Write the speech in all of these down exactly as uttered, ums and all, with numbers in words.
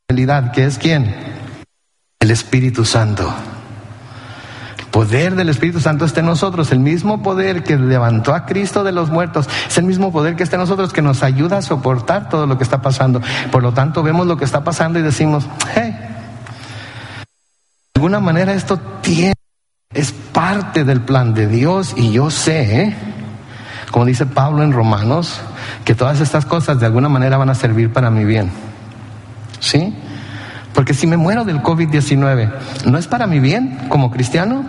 realidad, que es ¿quién? El Espíritu Santo. El poder del Espíritu Santo está en nosotros. El mismo poder que levantó a Cristo de los muertos es el mismo poder que está en nosotros, que nos ayuda a soportar todo lo que está pasando. Por lo tanto, vemos lo que está pasando y decimos, hey, de alguna manera esto tiene, es parte del plan de Dios. Y yo sé, ¿eh? como dice Pablo en Romanos, que todas estas cosas de alguna manera van a servir para mi bien. ¿Sí? Porque si me muero del COVID diecinueve, ¿no es para mi bien como cristiano?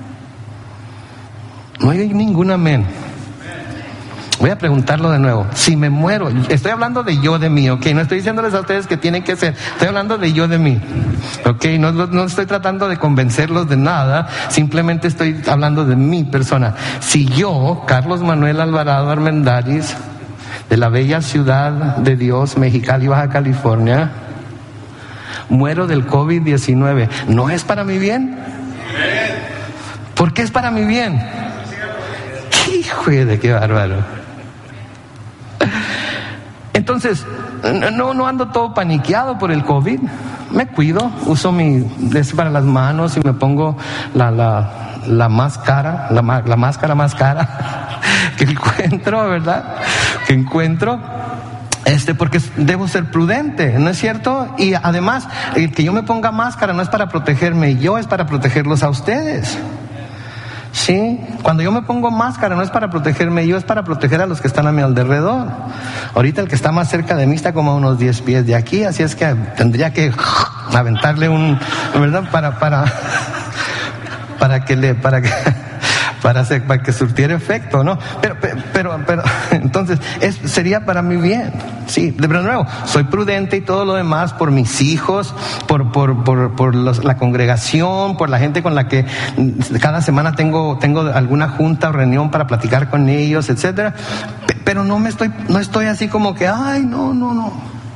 No hay ningún amén. Voy a preguntarlo de nuevo. Si me muero, estoy hablando de yo de mí, ok, no estoy diciéndoles a ustedes que tienen que ser, estoy hablando de yo de mí, ok, no, no estoy tratando de convencerlos de nada, simplemente estoy hablando de mi persona. Si yo, Carlos Manuel Alvarado Armendáriz, de la bella ciudad de Dios, Mexicali, Baja California, muero del COVID diecinueve, ¿no es para mi bien? ¿Por qué es para mi bien? ¡Qué hijo de qué bárbaro! Entonces, no, no ando todo paniqueado por el COVID. Me cuido, uso mi, es para las manos y me pongo la, la, la máscara, la, la máscara más cara que encuentro, ¿verdad? Que encuentro. Este, porque debo ser prudente, ¿no es cierto? Y además, el que yo me ponga máscara no es para protegerme yo, es para protegerlos a ustedes. Sí, cuando yo me pongo máscara no es para protegerme yo, es para proteger a los que están a mi alrededor. Ahorita el que está más cerca de mí está como a unos diez pies de aquí, así es que tendría que aventarle un, ¿verdad? Para, para, para que le, para que, para hacer, para que surtiera efecto, ¿no? Pero, pero, pero, entonces, es, sería para mi bien, sí. De nuevo, soy prudente y todo lo demás por mis hijos, por, por, por, por los, la congregación, por la gente con la que cada semana tengo, tengo alguna junta o reunión para platicar con ellos, etcétera. Pero no me estoy, no estoy así como que, ay, no, no, no.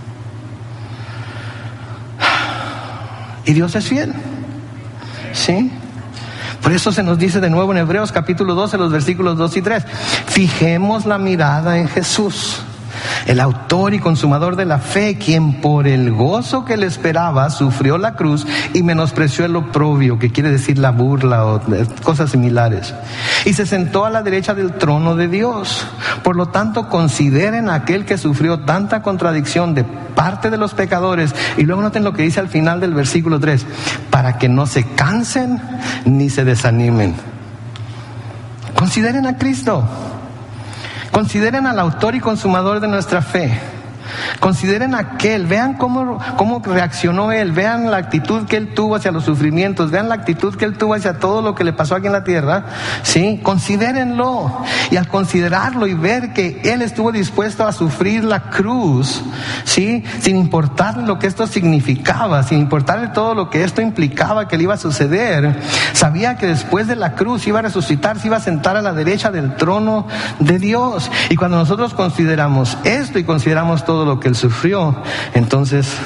Y Dios es fiel, ¿sí? Por eso se nos dice de nuevo en Hebreos capítulo doce, los versículos dos y tres. Fijemos la mirada en Jesús, el autor y consumador de la fe, quien por el gozo que le esperaba sufrió la cruz y menospreció el oprobio, que quiere decir la burla o cosas similares, y se sentó a la derecha del trono de Dios. Por lo tanto, consideren a aquel que sufrió tanta contradicción de parte de los pecadores. Y luego noten lo que dice al final del versículo tres, para que no se cansen ni se desanimen. Consideren a Cristo. Consideren al autor y consumador de nuestra fe. Consideren a aquel, vean cómo, cómo reaccionó él, vean la actitud que él tuvo hacia los sufrimientos, vean la actitud que él tuvo hacia todo lo que le pasó aquí en la tierra, ¿sí? Considérenlo, y al considerarlo y ver que él estuvo dispuesto a sufrir la cruz, ¿sí? Sin importarle lo que esto significaba, sin importarle todo lo que esto implicaba que le iba a suceder, sabía que después de la cruz iba a resucitar, se iba a sentar a la derecha del trono de Dios. Y cuando nosotros consideramos esto y consideramos todo lo que él sufrió, entonces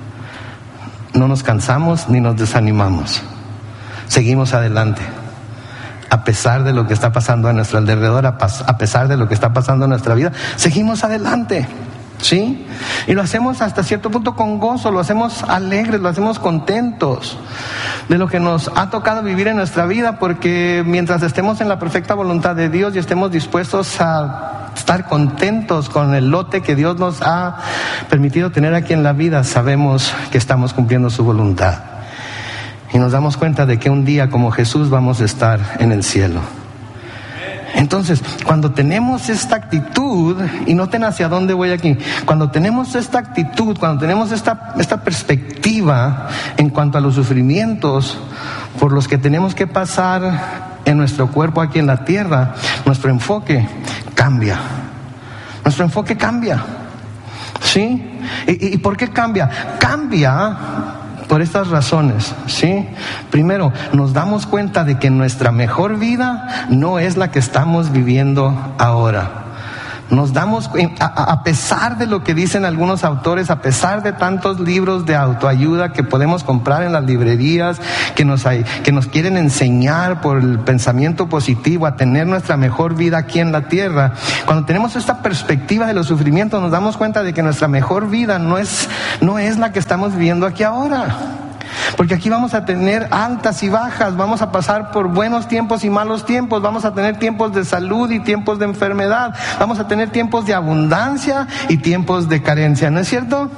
no nos cansamos ni nos desanimamos, seguimos adelante a pesar de lo que está pasando a nuestro alrededor, a, pas- a pesar de lo que está pasando en nuestra vida, seguimos adelante, ¿sí? Y lo hacemos hasta cierto punto con gozo, lo hacemos alegres, lo hacemos contentos de lo que nos ha tocado vivir en nuestra vida, porque mientras estemos en la perfecta voluntad de Dios y estemos dispuestos a estar contentos con el lote que Dios nos ha permitido tener aquí en la vida, sabemos que estamos cumpliendo su voluntad. Y nos damos cuenta de que un día como Jesús vamos a estar en el cielo. Entonces, cuando tenemos esta actitud, y noten hacia dónde voy aquí, cuando tenemos esta actitud, cuando tenemos esta, esta perspectiva en cuanto a los sufrimientos por los que tenemos que pasar en nuestro cuerpo aquí en la tierra, nuestro enfoque cambia. Nuestro enfoque cambia. ¿Sí? ¿Y, y por qué cambia? Cambia por estas razones, ¿sí? Primero, nos damos cuenta de que nuestra mejor vida no es la que estamos viviendo ahora. Nos damos, a, a pesar de lo que dicen algunos autores, a pesar de tantos libros de autoayuda que podemos comprar en las librerías, que nos, hay, que nos quieren enseñar por el pensamiento positivo a tener nuestra mejor vida aquí en la tierra, cuando tenemos esta perspectiva de los sufrimientos, nos damos cuenta de que nuestra mejor vida no es, no es la que estamos viviendo aquí ahora. Porque aquí vamos a tener altas y bajas, vamos a pasar por buenos tiempos y malos tiempos, vamos a tener tiempos de salud y tiempos de enfermedad, vamos a tener tiempos de abundancia y tiempos de carencia, ¿no es cierto?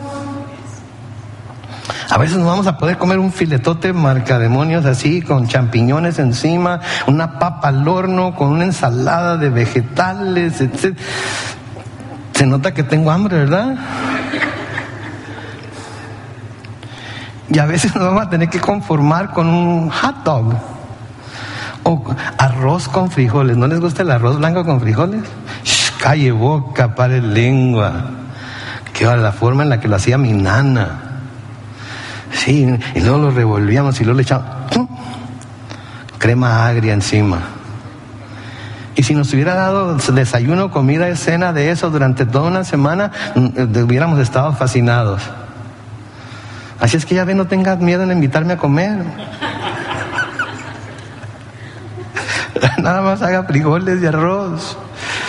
A veces nos vamos a poder comer un filetote marcademonios así, con champiñones encima, una papa al horno, con una ensalada de vegetales, etcétera. Se nota que tengo hambre, ¿verdad? Y a veces nos vamos a tener que conformar con un hot dog o arroz con frijoles. ¿No les gusta el arroz blanco con frijoles? Shh, calle boca, pare lengua. Que era la forma en la que lo hacía mi nana. Sí, y luego lo revolvíamos y luego le echábamos crema agria encima. Y si nos hubiera dado desayuno, comida y cena de eso durante toda una semana, hubiéramos estado fascinados. Así es que ya ve, no tengas miedo en invitarme a comer. Nada más haga frijoles y arroz.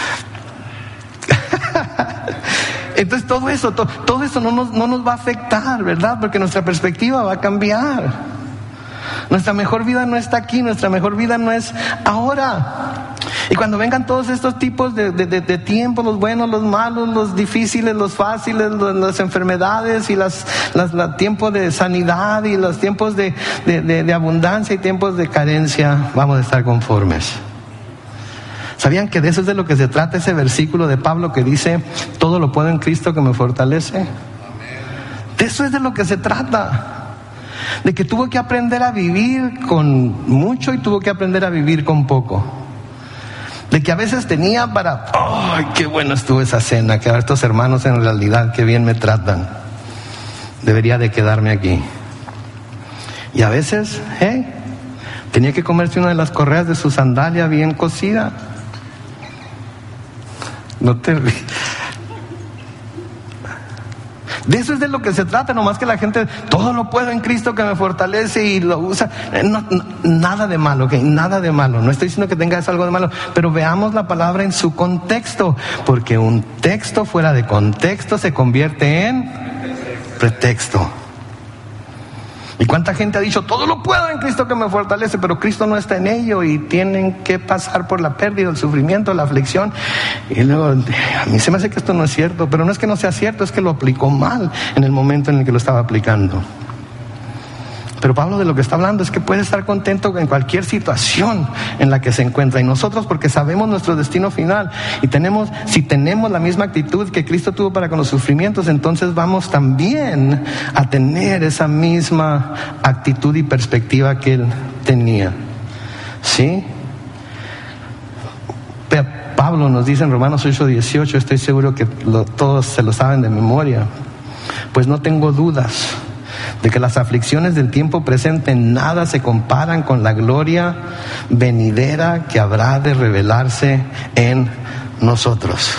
Entonces todo eso, todo, todo eso no nos, no nos va a afectar, ¿verdad? Porque nuestra perspectiva va a cambiar. Nuestra mejor vida no está aquí, nuestra mejor vida no es ahora. Y cuando vengan todos estos tipos de, de, de, de tiempos, los buenos, los malos, los difíciles, los fáciles, los, las enfermedades y las, las, los tiempos de sanidad y los tiempos de, de, de, de abundancia y tiempos de carencia, vamos a estar conformes. ¿Sabían que de eso es de lo que se trata ese versículo de Pablo que dice, todo lo puedo en Cristo que me fortalece? De eso es de lo que se trata. De que tuvo que aprender a vivir con mucho y tuvo que aprender a vivir con poco. De que a veces tenía para, ¡ay, qué bueno estuvo esa cena! Que ahora estos hermanos en realidad qué bien me tratan. Debería de quedarme aquí. Y a veces, ¿eh? Tenía que comerse una de las correas de su sandalia bien cocida. No te ríes. De eso es de lo que se trata, nomás que la gente, todo lo puedo en Cristo que me fortalece y lo usa. No, no, nada de malo, ¿ok? Nada de malo. No estoy diciendo que tengas algo de malo, pero veamos la palabra en su contexto, porque un texto fuera de contexto se convierte en pretexto. ¿Y cuánta gente ha dicho, todo lo puedo en Cristo que me fortalece, pero Cristo no está en ello y tienen que pasar por la pérdida, el sufrimiento, la aflicción? Y luego, a mí se me hace que esto no es cierto, pero no es que no sea cierto, es que lo aplicó mal en el momento en el que lo estaba aplicando. Pero Pablo de lo que está hablando es que puede estar contento en cualquier situación en la que se encuentra. Y nosotros, porque sabemos nuestro destino final y tenemos, si tenemos la misma actitud que Cristo tuvo para con los sufrimientos, entonces vamos también a tener esa misma actitud y perspectiva que Él tenía. ¿Sí? Pablo nos dice en Romanos ocho dieciocho, estoy seguro que lo, todos se lo saben de memoria, pues no tengo dudas de que las aflicciones del tiempo presente en nada se comparan con la gloria venidera que habrá de revelarse en nosotros.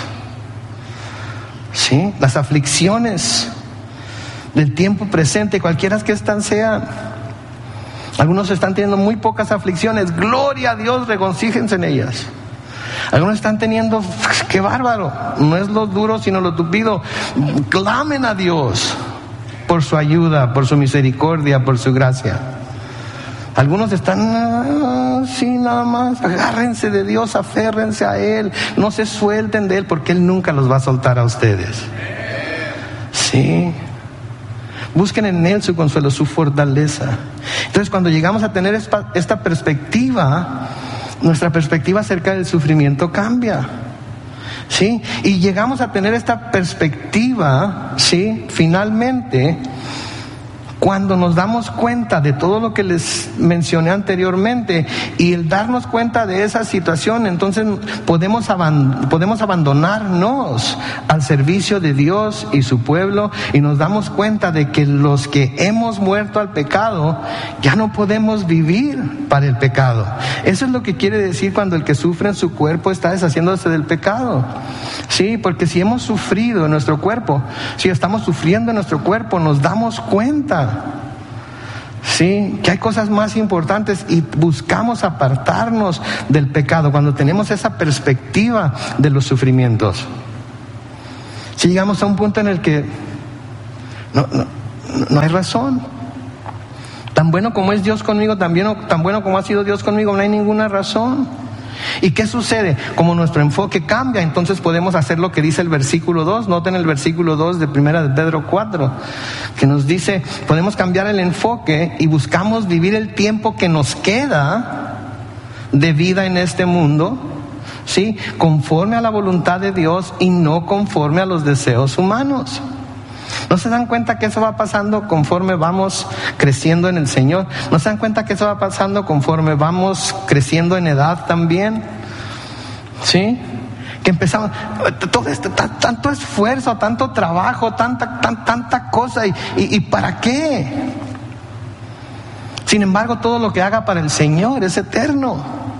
¿Sí? Las aflicciones del tiempo presente, cualquiera que éstas sean. Algunos están teniendo muy pocas aflicciones, gloria a Dios, regocíjense en ellas. Algunos están teniendo, qué bárbaro, no es lo duro sino lo tupido, clamen a Dios por su ayuda, por su misericordia, por su gracia. Algunos están así ah, nada más, agárrense de Dios, aférrense a Él, no se suelten de Él, porque Él nunca los va a soltar a ustedes. Sí. Busquen en Él su consuelo, su fortaleza. Entonces, cuando llegamos a tener esta, esta perspectiva, nuestra perspectiva acerca del sufrimiento cambia. ¿Sí? Y llegamos a tener esta perspectiva, ¿sí? Finalmente, Cuando nos damos cuenta de todo lo que les mencioné anteriormente y el darnos cuenta de esa situación, entonces podemos, aban- podemos abandonarnos al servicio de Dios y su pueblo, y nos damos cuenta de que los que hemos muerto al pecado ya no podemos vivir para el pecado. Eso es lo que quiere decir cuando el que sufre en su cuerpo está deshaciéndose del pecado. Sí, porque si hemos sufrido en nuestro cuerpo, si estamos sufriendo en nuestro cuerpo, nos damos cuenta, sí, que hay cosas más importantes y buscamos apartarnos del pecado cuando tenemos esa perspectiva de los sufrimientos. Si llegamos a un punto en el que no, no, no hay razón, tan bueno como es Dios conmigo, también, tan bueno como ha sido Dios conmigo, no hay ninguna razón. ¿Y qué sucede? Como nuestro enfoque cambia, entonces podemos hacer lo que dice el versículo dos. Noten el versículo dos de primera de Pedro cuatro, que nos dice, podemos cambiar el enfoque y buscamos vivir el tiempo que nos queda de vida en este mundo, ¿sí?, conforme a la voluntad de Dios y no conforme a los deseos humanos. ¿No se dan cuenta que eso va pasando conforme vamos creciendo en el Señor? ¿No se dan cuenta que eso va pasando conforme vamos creciendo en edad también? ¿Sí? Que empezamos, todo este, t- tanto esfuerzo, tanto trabajo, tanta, tan, tanta cosa, y, y, ¿y para qué? Sin embargo, todo lo que haga para el Señor es eterno.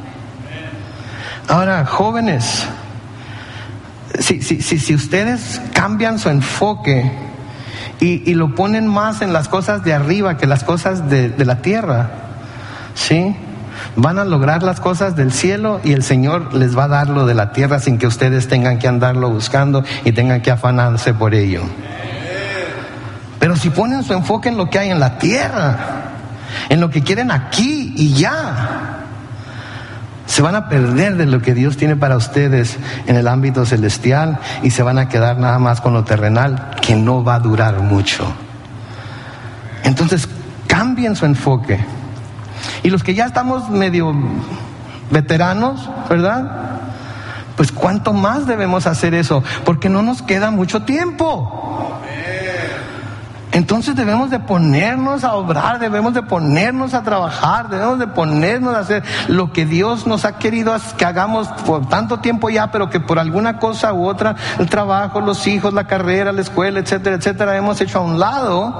Ahora, jóvenes, si, si, si, si ustedes cambian su enfoque Y, y lo ponen más en las cosas de arriba que las cosas de, de la tierra, ¿sí?, van a lograr las cosas del cielo y el Señor les va a dar lo de la tierra sin que ustedes tengan que andarlo buscando y tengan que afanarse por ello. Pero si ponen su enfoque en lo que hay en la tierra, en lo que quieren aquí y ya, se van a perder de lo que Dios tiene para ustedes en el ámbito celestial y se van a quedar nada más con lo terrenal, que no va a durar mucho. Entonces, cambien su enfoque. Y los que ya estamos medio veteranos, ¿verdad?, pues cuánto más debemos hacer eso, porque no nos queda mucho tiempo. Entonces debemos de ponernos a obrar, debemos de ponernos a trabajar, debemos de ponernos a hacer lo que Dios nos ha querido que hagamos por tanto tiempo ya, pero que por alguna cosa u otra, el trabajo, los hijos, la carrera, la escuela, etcétera, etcétera, hemos hecho a un lado,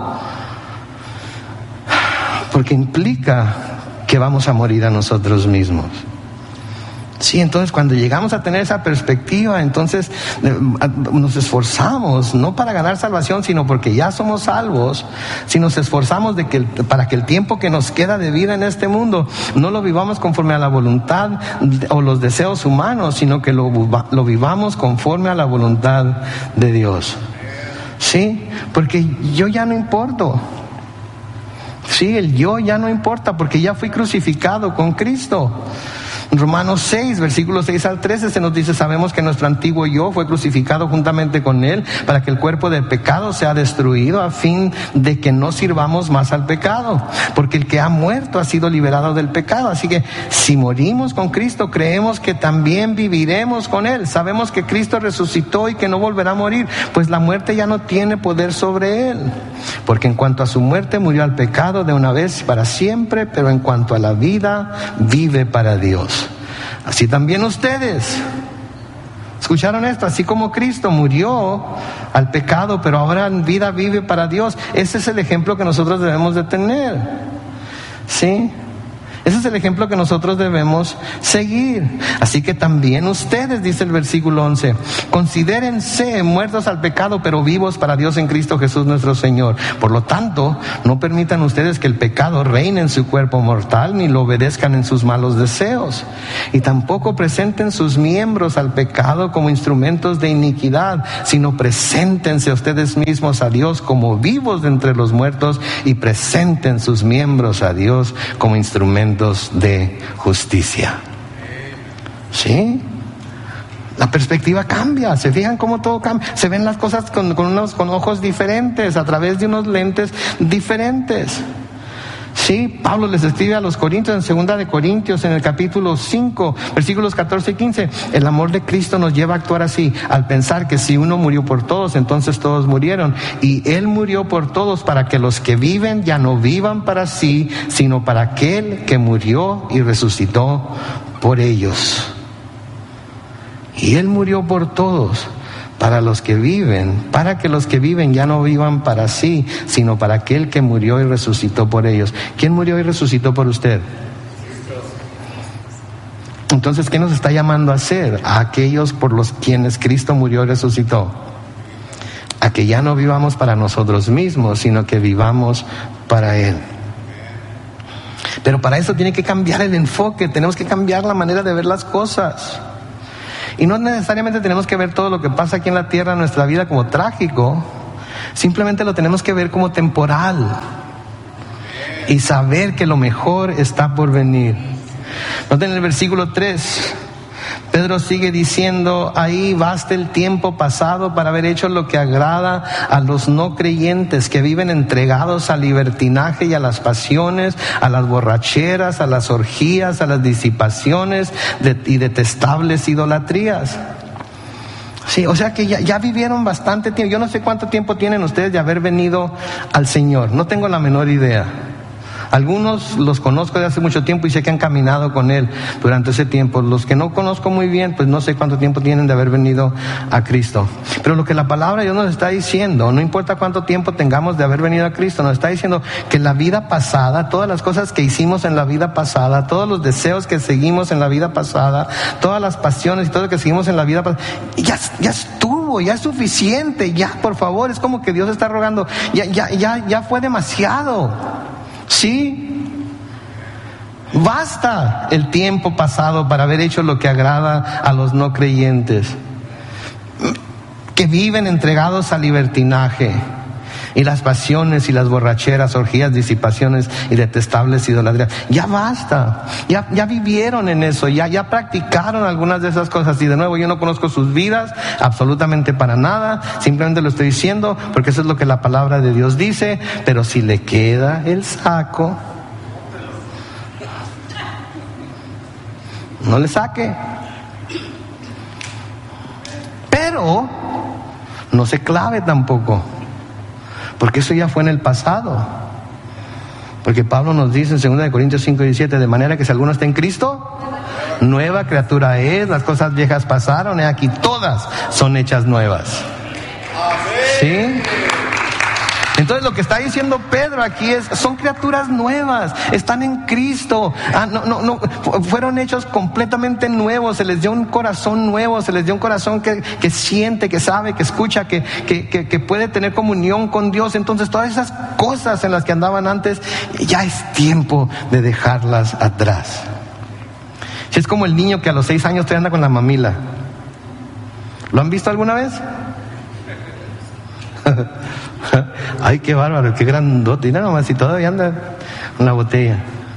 porque implica que vamos a morir a nosotros mismos. Sí, entonces cuando llegamos a tener esa perspectiva, entonces eh, nos esforzamos, no para ganar salvación, sino porque ya somos salvos. Si nos esforzamos de que, para que el tiempo que nos queda de vida en este mundo no lo vivamos conforme a la voluntad o los deseos humanos, sino que lo, lo vivamos conforme a la voluntad de Dios. Sí, porque yo ya no importo. Sí, el yo ya no importa, porque ya fui crucificado con Cristo. Romanos seis, versículos seis al trece se nos dice, sabemos que nuestro antiguo yo fue crucificado juntamente con él para que el cuerpo del pecado sea destruido, a fin de que no sirvamos más al pecado, porque el que ha muerto ha sido liberado del pecado. Así que si morimos con Cristo, creemos que también viviremos con él. Sabemos que Cristo resucitó y que no volverá a morir, pues la muerte ya no tiene poder sobre él, porque en cuanto a su muerte murió al pecado de una vez para siempre, pero en cuanto a la vida vive para Dios. Así también ustedes, ¿escucharon esto? Así como Cristo murió al pecado, pero ahora en vida vive para Dios. Ese es el ejemplo que nosotros debemos de tener, ¿sí? Ese es el ejemplo que nosotros debemos seguir. Así que también ustedes, dice el versículo once, considérense muertos al pecado, pero vivos para Dios en Cristo Jesús nuestro Señor. Por lo tanto, no permitan ustedes que el pecado reine en su cuerpo mortal, ni lo obedezcan en sus malos deseos. Y tampoco presenten sus miembros al pecado como instrumentos de iniquidad, sino preséntense ustedes mismos a Dios como vivos de entre los muertos, y presenten sus miembros a Dios como instrumentos de justicia. ¿Sí? La perspectiva cambia. ¿Se fijan cómo todo cambia? Se ven las cosas con, con unos con ojos diferentes, a través de unos lentes diferentes. ¿Sí? Sí, Pablo les escribe a los Corintios en segunda de Corintios, en el capítulo cinco, versículos catorce y quince. El amor de Cristo nos lleva a actuar así, al pensar que si uno murió por todos, entonces todos murieron. Y Él murió por todos para que los que viven ya no vivan para sí, sino para aquel que murió y resucitó por ellos. Y Él murió por todos, para los que viven, para que los que viven ya no vivan para sí, sino para aquel que murió y resucitó por ellos. ¿Quién murió y resucitó por usted? Entonces, ¿qué nos está llamando a hacer? A aquellos por los quienes Cristo murió y resucitó. A que ya no vivamos para nosotros mismos, sino que vivamos para Él. Pero para eso tiene que cambiar el enfoque, tenemos que cambiar la manera de ver las cosas. Y no necesariamente tenemos que ver todo lo que pasa aquí en la tierra en nuestra vida como trágico, simplemente lo tenemos que ver como temporal y saber que lo mejor está por venir. Noten el versículo tres, Pedro sigue diciendo ahí: basta el tiempo pasado para haber hecho lo que agrada a los no creyentes, que viven entregados al libertinaje y a las pasiones, a las borracheras, a las orgías, a las disipaciones de, y detestables idolatrías. Sí, o sea que ya, ya vivieron bastante tiempo. Yo no sé cuánto tiempo tienen ustedes de haber venido al Señor, no tengo la menor idea. Algunos los conozco de hace mucho tiempo y sé que han caminado con Él durante ese tiempo. Los que no conozco muy bien, pues no sé cuánto tiempo tienen de haber venido a Cristo. Pero lo que la palabra de Dios nos está diciendo, no importa cuánto tiempo tengamos de haber venido a Cristo, nos está diciendo que la vida pasada, todas las cosas que hicimos en la vida pasada, todos los deseos que seguimos en la vida pasada, todas las pasiones y todo lo que seguimos en la vida pasada, ya, ya estuvo, ya es suficiente, ya, por favor. Es como que Dios está rogando, ya, ya, ya, ya fue demasiado. Sí, basta el tiempo pasado para haber hecho lo que agrada a los no creyentes, que viven entregados al libertinaje y las pasiones y las borracheras, orgías, disipaciones y detestables idolatrías. Ya basta, ya, ya vivieron en eso, ya, ya practicaron algunas de esas cosas. Y de nuevo, yo no conozco sus vidas absolutamente para nada, simplemente lo estoy diciendo porque eso es lo que la palabra de Dios dice. Pero si le queda el saco, no le saque. Pero no se clave tampoco, porque eso ya fue en el pasado. Porque Pablo nos dice en segunda de Corintios cinco diecisiete, de manera que si alguno está en Cristo, nueva criatura es, las cosas viejas pasaron, y aquí todas son hechas nuevas. ¿Sí? Entonces lo que está diciendo Pedro aquí es, son criaturas nuevas, están en Cristo. Ah, no, no, no, fueron hechos completamente nuevos, se les dio un corazón nuevo, se les dio un corazón que, que siente, que sabe, que escucha, que, que, que, que puede tener comunión con Dios. Entonces todas esas cosas en las que andaban antes, ya es tiempo de dejarlas atrás. Si es como el niño que a los seis años todavía anda con la mamila. ¿Lo han visto alguna vez? Ay, qué bárbaro, qué grandote. Y nada más, si todavía anda con la botella.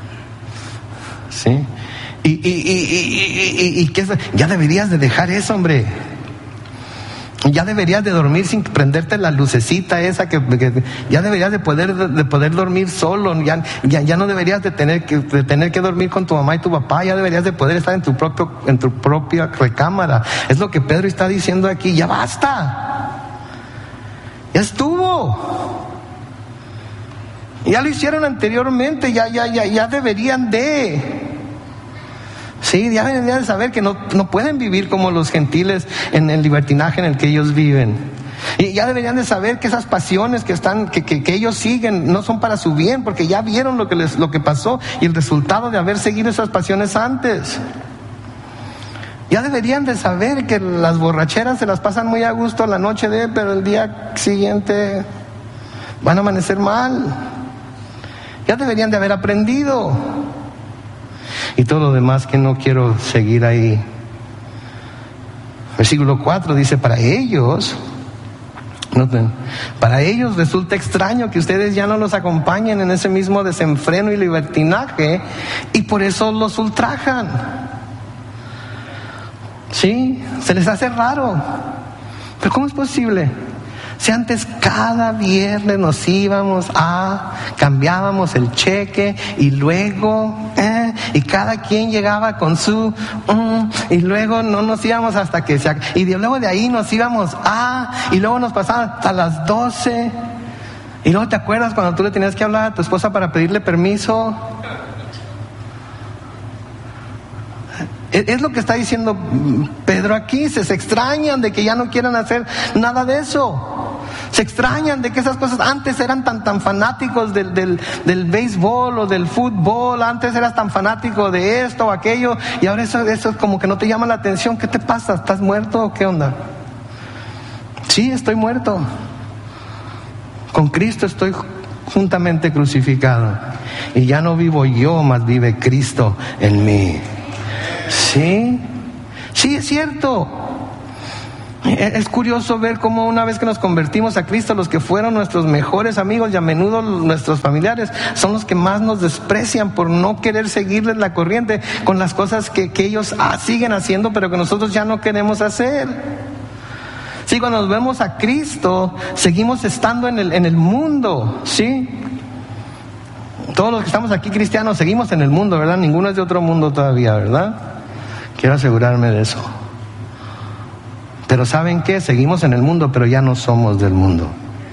¿Sí? Y, y, y, y, y, y ¿qué? Ya deberías de dejar eso, hombre. Ya deberías de dormir sin prenderte la lucecita esa que, que ya deberías de poder de poder dormir solo. Ya, ya, ya no deberías de tener que de tener que dormir con tu mamá y tu papá. Ya deberías de poder estar en tu propio en tu propia recámara. Es lo que Pedro está diciendo aquí. Ya basta. Ya estuvo. Ya lo hicieron anteriormente, ya, ya, ya, ya deberían de. Sí, ya deberían de saber que no, no pueden vivir como los gentiles en el libertinaje en el que ellos viven. Y ya deberían de saber que esas pasiones que están, que, que, que ellos siguen no son para su bien, porque ya vieron lo que les, lo que pasó y el resultado de haber seguido esas pasiones antes. Ya deberían de saber que las borracheras se las pasan muy a gusto la noche de, pero el día siguiente van a amanecer mal. Ya deberían de haber aprendido. Y todo lo demás que no quiero seguir ahí. Versículo cuatro dice, para ellos, noten, para ellos resulta extraño que ustedes ya no los acompañen en ese mismo desenfreno y libertinaje, y por eso los ultrajan. Sí, se les hace raro. Pero ¿cómo es posible? Si antes cada viernes nos íbamos a, cambiábamos el cheque y luego, eh, y cada quien llegaba con su, um, y luego no nos íbamos hasta que se, y de, luego de ahí nos íbamos a, y luego nos pasaban hasta las doce, y luego te acuerdas cuando tú le tenías que hablar a tu esposa para pedirle permiso. Es lo que está diciendo Pedro aquí. Se, se extrañan de que ya no quieran hacer nada de eso. Se extrañan de que esas cosas antes eran tan tan fanáticos del, del, del béisbol o del fútbol. Antes eras tan fanático de esto o aquello, y ahora eso, eso es como que no te llama la atención. ¿Qué te pasa? ¿Estás muerto o qué onda? Sí, estoy muerto. Con Cristo estoy juntamente crucificado, y ya no vivo yo, mas vive Cristo en mí. Sí, sí, es cierto. Es curioso ver cómo una vez que nos convertimos a Cristo, los que fueron nuestros mejores amigos y a menudo nuestros familiares son los que más nos desprecian por no querer seguirles la corriente con las cosas que, que ellos ah, siguen haciendo, pero que nosotros ya no queremos hacer. Sí, cuando nos vemos a Cristo, seguimos estando en el, en el mundo, ¿sí? Todos los que estamos aquí cristianos seguimos en el mundo, ¿verdad? Ninguno es de otro mundo todavía, ¿verdad? Quiero asegurarme de eso. Pero ¿saben qué? Seguimos en el mundo, pero ya no somos del mundo.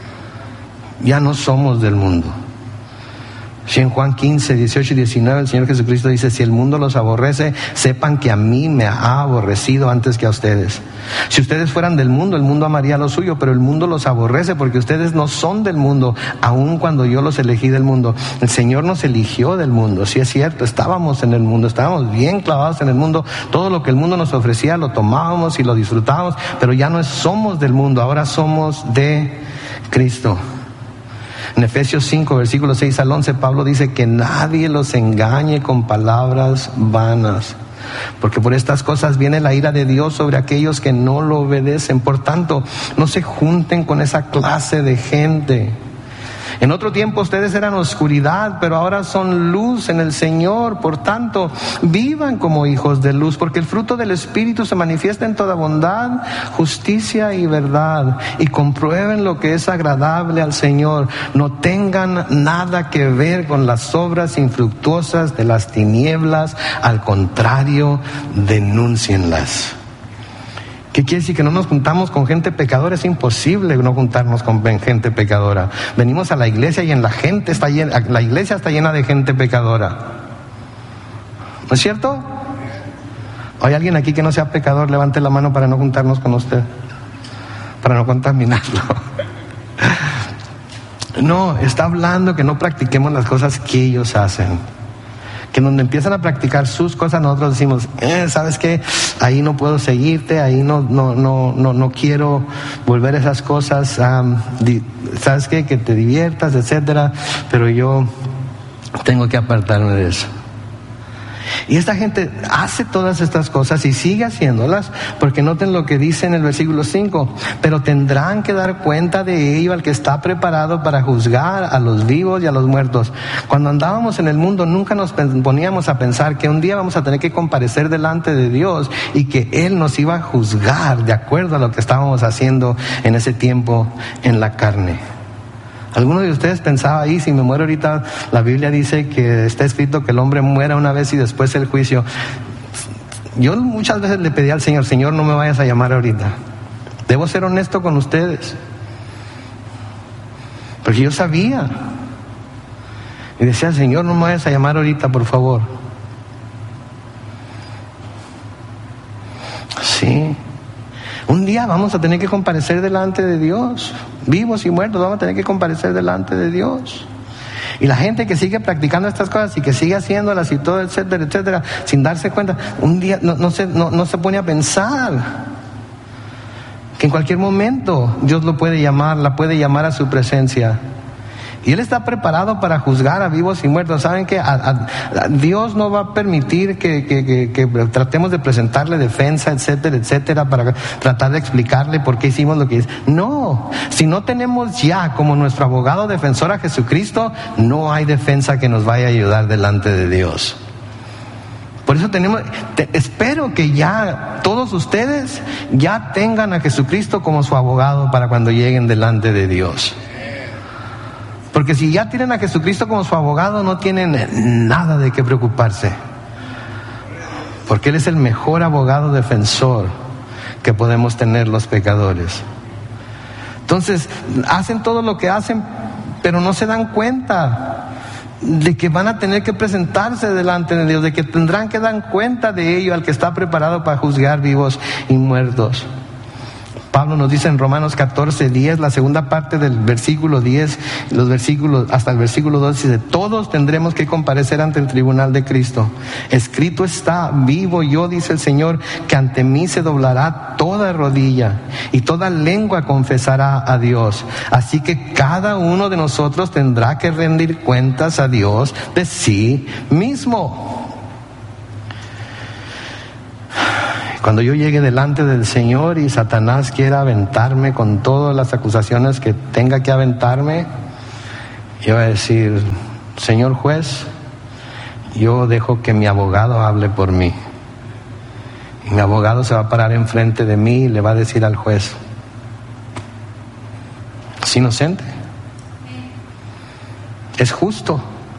Ya no somos del mundo. Si en Juan quince, dieciocho y diecinueve el Señor Jesucristo dice: si el mundo los aborrece, sepan que a mí me ha aborrecido antes que a ustedes. Si ustedes fueran del mundo, el mundo amaría lo suyo, pero el mundo los aborrece porque ustedes no son del mundo, aun cuando yo los elegí del mundo. El Señor nos eligió del mundo, sí es cierto, estábamos en el mundo, estábamos bien clavados en el mundo, todo lo que el mundo nos ofrecía lo tomábamos y lo disfrutábamos, pero ya no somos del mundo, ahora somos de Cristo. En Efesios cinco, versículos seis al once, Pablo dice que nadie los engañe con palabras vanas, porque por estas cosas viene la ira de Dios sobre aquellos que no lo obedecen. Por tanto, no se junten con esa clase de gente. En otro tiempo ustedes eran oscuridad, pero ahora son luz en el Señor. Por tanto, vivan como hijos de luz, porque el fruto del Espíritu se manifiesta en toda bondad, justicia y verdad. Y comprueben lo que es agradable al Señor. No tengan nada que ver con las obras infructuosas de las tinieblas. Al contrario, denúncienlas. ¿Qué quiere decir? Que no nos juntamos con gente pecadora. Es imposible no juntarnos con gente pecadora. Venimos a la iglesia y en la gente está llena, la iglesia está llena de gente pecadora. ¿No es cierto? ¿Hay alguien aquí que no sea pecador? Levante la mano para no juntarnos con usted, para no contaminarlo. No, está hablando que no practiquemos las cosas que ellos hacen. Que donde empiezan a practicar sus cosas, nosotros decimos, eh, ¿sabes qué? Ahí no puedo seguirte, ahí no, no, no, no, no quiero volver a esas cosas, um, di, ¿sabes qué? Que te diviertas, etcétera, pero yo tengo que apartarme de eso. Y esta gente hace todas estas cosas y sigue haciéndolas, porque noten lo que dice en el versículo cinco: pero tendrán que dar cuenta de ello al que está preparado para juzgar a los vivos y a los muertos. Cuando andábamos en el mundo nunca nos poníamos a pensar que un día vamos a tener que comparecer delante de Dios y que Él nos iba a juzgar de acuerdo a lo que estábamos haciendo en ese tiempo en la carne. ¿Alguno de ustedes pensaba ahí, si me muero ahorita? La Biblia dice que está escrito que el hombre muera una vez y después el juicio. Yo muchas veces le pedí al Señor: Señor, no me vayas a llamar ahorita. Debo ser honesto con ustedes, porque yo sabía. Y decía: Señor, no me vayas a llamar ahorita, por favor. Sí. Un día vamos a tener que comparecer delante de Dios, vivos y muertos, vamos a tener que comparecer delante de Dios. Y la gente que sigue practicando estas cosas y que sigue haciéndolas y todo, etcétera, etcétera, sin darse cuenta, un día no, no, se, no, no se pone a pensar que en cualquier momento Dios lo puede llamar, la puede llamar a su presencia. Y Él está preparado para juzgar a vivos y muertos. ¿Saben qué? A, a, a Dios no va a permitir que, que, que, que tratemos de presentarle defensa, etcétera, etcétera, para tratar de explicarle por qué hicimos lo que hizo. No, si no tenemos ya como nuestro abogado defensor a Jesucristo, no hay defensa que nos vaya a ayudar delante de Dios. Por eso tenemos, te, espero que ya todos ustedes ya tengan a Jesucristo como su abogado para cuando lleguen delante de Dios. Porque si ya tienen a Jesucristo como su abogado, no tienen nada de qué preocuparse. Porque Él es el mejor abogado defensor que podemos tener los pecadores. Entonces, hacen todo lo que hacen, pero no se dan cuenta de que van a tener que presentarse delante de Dios, de que tendrán que dar cuenta de ello al que está preparado para juzgar vivos y muertos. Pablo nos dice en Romanos catorce, diez, la segunda parte del versículo diez, los versículos, hasta el versículo doce, dice: todos tendremos que comparecer ante el tribunal de Cristo. Escrito está: vivo yo, dice el Señor, que ante mí se doblará toda rodilla y toda lengua confesará a Dios. Así que cada uno de nosotros tendrá que rendir cuentas a Dios de sí mismo. Cuando yo llegue delante del Señor y Satanás quiera aventarme con todas las acusaciones que tenga que aventarme, yo voy a decir: Señor juez, yo dejo que mi abogado hable por mí. Y mi abogado se va a parar enfrente de mí y le va a decir al juez: es inocente, es justo,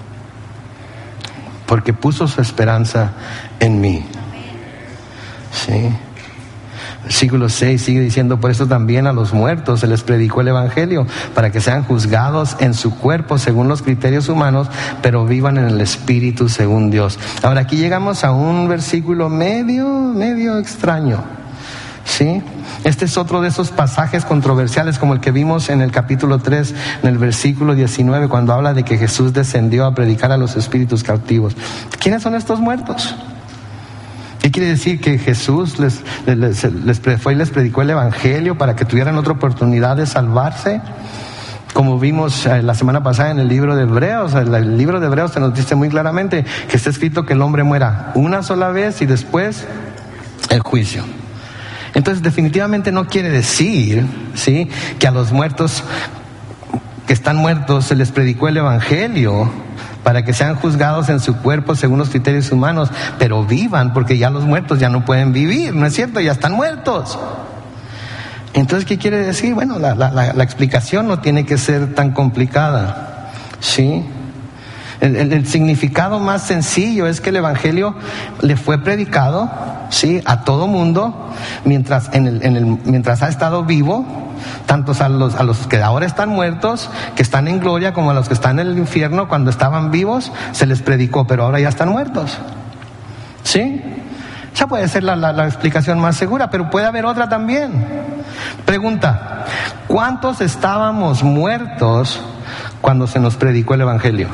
porque puso su esperanza en mí. Sí. Versículo seis sigue diciendo: por eso también a los muertos se les predicó el evangelio, para que sean juzgados en su cuerpo según los criterios humanos, pero vivan en el espíritu según Dios. Ahora aquí llegamos a un versículo medio, medio extraño. ¿Sí? Este es otro de esos pasajes controversiales, como el que vimos en el capítulo tres, en el versículo diecinueve, cuando habla de que Jesús descendió a predicar a los espíritus cautivos. ¿Quiénes son estos muertos? ¿Qué quiere decir? Que Jesús les, les, les fue y les predicó el evangelio para que tuvieran otra oportunidad de salvarse. Como vimos eh, la semana pasada en el libro de Hebreos, el, el libro de Hebreos se nos dice muy claramente que está escrito que el hombre muera una sola vez y después el juicio. Entonces definitivamente no quiere decir, ¿sí?, que a los muertos que están muertos se les predicó el evangelio para que sean juzgados en su cuerpo según los criterios humanos, pero vivan, porque ya los muertos ya no pueden vivir, ¿no es cierto? Ya están muertos. Entonces, ¿qué quiere decir? Bueno, la, la, la explicación no tiene que ser tan complicada, ¿sí? El, el, el significado más sencillo es que el evangelio le fue predicado, ¿sí?, a todo mundo mientras, en el, en el, mientras ha estado vivo, tanto a los, a los que ahora están muertos, que están en gloria, como a los que están en el infierno. Cuando estaban vivos se les predicó, pero ahora ya están muertos. ¿Sí? Esa puede ser la, la, la explicación más segura, pero puede haber otra también. Pregunta: ¿cuántos estábamos muertos cuando se nos predicó el evangelio?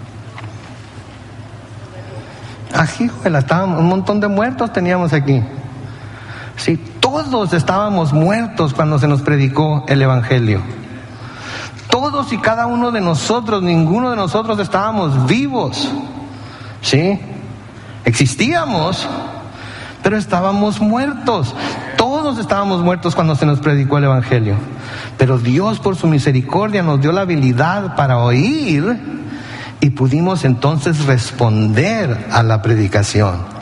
Aquí, estábamos, un montón de muertos teníamos aquí. Sí, todos estábamos muertos cuando se nos predicó el evangelio. Todos y cada uno de nosotros, ninguno de nosotros estábamos vivos. ¿Sí? Existíamos, pero estábamos muertos. Todos estábamos muertos cuando se nos predicó el evangelio. Pero Dios, por su misericordia, nos dio la habilidad para oír y pudimos entonces responder a la predicación.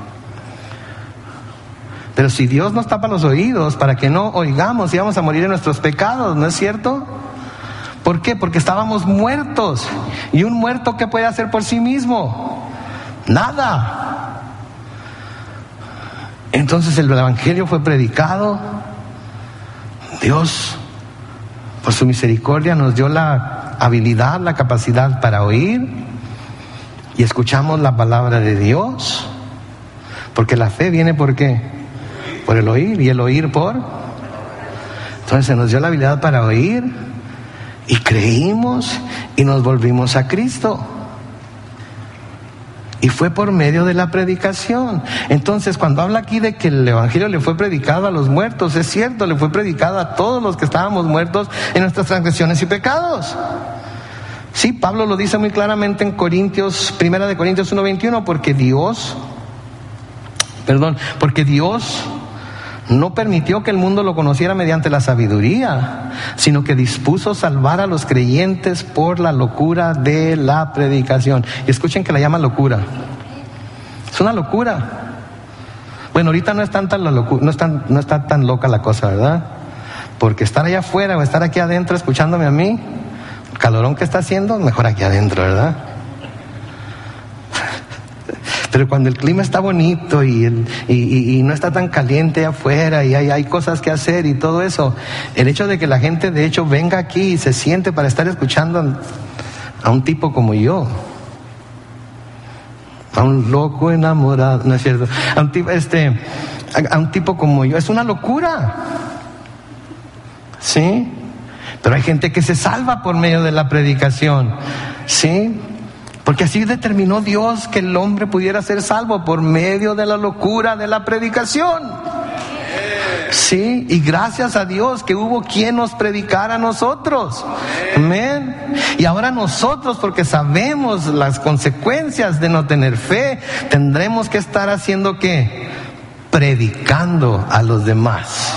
Pero si Dios nos tapa los oídos para que no oigamos, íbamos a morir en nuestros pecados, ¿no es cierto? ¿Por qué? Porque estábamos muertos. ¿Y un muerto qué puede hacer por sí mismo? Nada. Entonces el evangelio fue predicado. Dios, por su misericordia, nos dio la habilidad, la capacidad para oír, y escuchamos la palabra de Dios. Porque la fe viene ¿por qué? Por el oír, y el oír por. Entonces se nos dio la habilidad para oír, y creímos, y nos volvimos a Cristo. Y fue por medio de la predicación. Entonces, cuando habla aquí de que el evangelio le fue predicado a los muertos, es cierto, le fue predicado a todos los que estábamos muertos en nuestras transgresiones y pecados. Sí, Pablo lo dice muy claramente en Corintios, primera de Corintios uno veintiuno, porque Dios, perdón, porque Dios no permitió que el mundo lo conociera mediante la sabiduría, sino que dispuso salvar a los creyentes por la locura de la predicación. Y escuchen que la llama locura. Es una locura. Bueno, ahorita no es tanta la locu- no es tan, no está tan loca la cosa, ¿verdad? Porque estar allá afuera o estar aquí adentro escuchándome a mí, el calorón que está haciendo, mejor aquí adentro, ¿verdad? Pero cuando el clima está bonito y, el, y, y, y no está tan caliente afuera y hay, hay cosas que hacer y todo eso, el hecho de que la gente de hecho venga aquí y se siente para estar escuchando a un tipo como yo, a un loco enamorado, no es cierto, a un tipo, este, a, a un tipo como yo, es una locura, ¿sí? Pero hay gente que se salva por medio de la predicación, ¿sí? Porque así determinó Dios que el hombre pudiera ser salvo por medio de la locura de la predicación. Sí, y gracias a Dios que hubo quien nos predicara a nosotros. Amén. Y ahora nosotros, porque sabemos las consecuencias de no tener fe, tendremos que estar haciendo ¿qué? Predicando a los demás.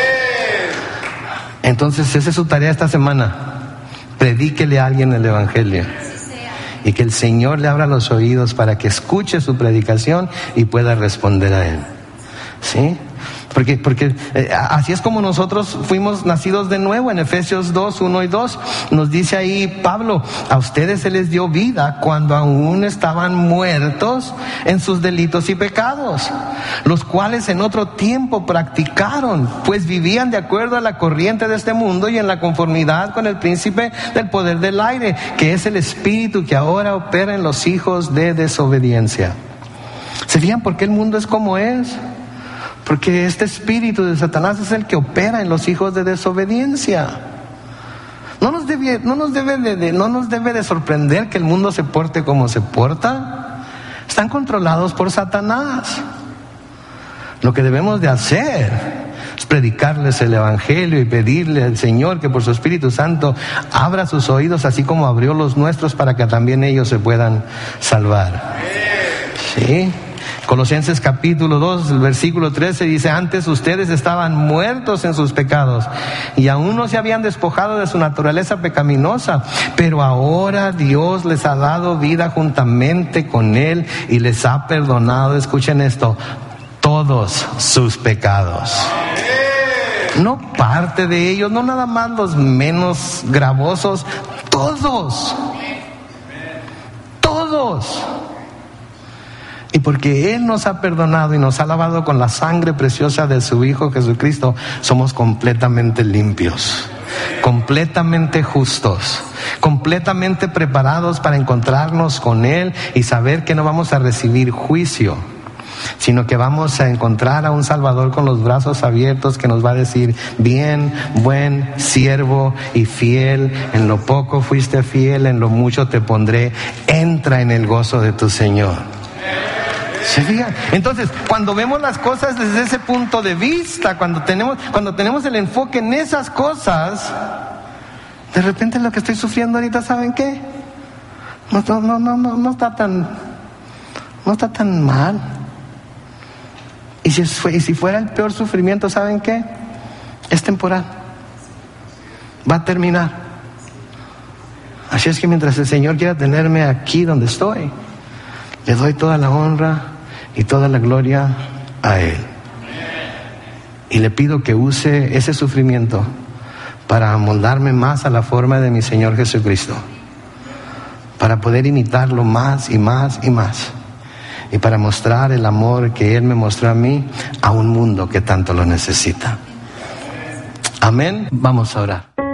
Entonces esa es su tarea esta semana. Predíquele a alguien el evangelio. Y que el Señor le abra los oídos para que escuche su predicación y pueda responder a él. ¿Sí? Porque, porque eh, así es como nosotros fuimos nacidos de nuevo. En Efesios dos, uno y dos nos dice ahí Pablo: a ustedes se les dio vida cuando aún estaban muertos en sus delitos y pecados, los cuales en otro tiempo practicaron, pues vivían de acuerdo a la corriente de este mundo y en la conformidad con el príncipe del poder del aire, que es el espíritu que ahora opera en los hijos de desobediencia. ¿Se fijan por qué el mundo es como es? Porque este espíritu de Satanás es el que opera en los hijos de desobediencia. No nos debe, no nos debe de, de, no nos debe de sorprender que el mundo se porte como se porta. Están controlados por Satanás. Lo que debemos de hacer es predicarles el evangelio y pedirle al Señor que por su Espíritu Santo abra sus oídos, así como abrió los nuestros, para que también ellos se puedan salvar. ¿Sí? Colosenses capítulo dos, el versículo trece dice: antes ustedes estaban muertos en sus pecados y aún no se habían despojado de su naturaleza pecaminosa, pero ahora Dios les ha dado vida juntamente con Él y les ha perdonado, escuchen esto, todos sus pecados. No parte de ellos, no nada más los menos gravosos, todos. Todos. Y porque Él nos ha perdonado y nos ha lavado con la sangre preciosa de su Hijo Jesucristo, somos completamente limpios, completamente justos, completamente preparados para encontrarnos con Él y saber que no vamos a recibir juicio, sino que vamos a encontrar a un Salvador con los brazos abiertos que nos va a decir: bien, buen siervo y fiel, en lo poco fuiste fiel, en lo mucho te pondré, entra en el gozo de tu Señor. ¿Se fijan? Entonces, cuando vemos las cosas desde ese punto de vista, cuando tenemos, cuando tenemos el enfoque en esas cosas, de repente lo que estoy sufriendo ahorita, ¿saben qué? No, no, no, no, no está tan, no está tan mal. Y si, fue, y si fuera el peor sufrimiento, ¿saben qué? Es temporal. Va a terminar. Así es que mientras el Señor quiera tenerme aquí donde estoy, le doy toda la honra y toda la gloria a Él. Y le pido que use ese sufrimiento para amoldarme más a la forma de mi Señor Jesucristo, para poder imitarlo más y más y más, y para mostrar el amor que Él me mostró a mí a un mundo que tanto lo necesita. Amén. Vamos a orar.